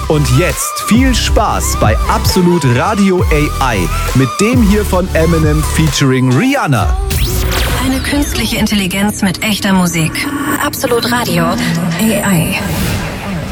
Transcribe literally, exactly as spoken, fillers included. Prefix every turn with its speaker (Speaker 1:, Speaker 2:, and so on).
Speaker 1: Und jetzt viel Spaß bei Absolut Radio A I mit dem hier von Eminem featuring Rihanna.
Speaker 2: Eine künstliche Intelligenz mit echter Musik. Absolut Radio A I.